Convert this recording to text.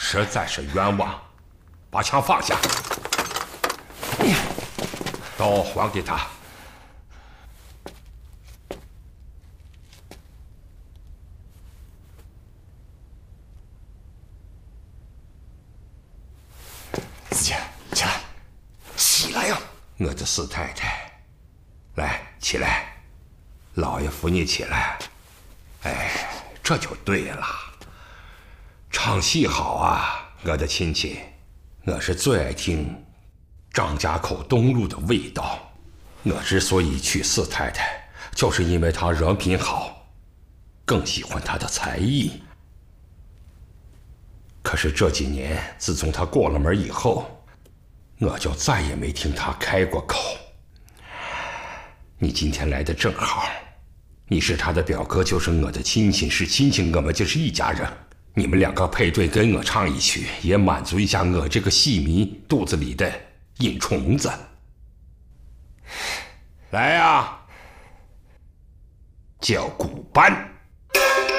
实在是冤枉，把枪放下，都还给他。 子健，起来，起来呀！ 我的四太太，来，起来，老爷扶你起来。哎，这就对了。唱戏好啊，我的亲戚，我是最爱听张家口东路的味道。我之所以娶四太太，就是因为她人品好，更喜欢她的才艺。可是这几年，自从她过了门以后，我就再也没听她开过口。你今天来的正好，你是她的表哥，就是我的亲戚，是亲戚，我们就是一家人。你们两个配对跟我唱一曲，也满足一下我这个戏迷肚子里的瘾虫子。来呀，叫鼓班。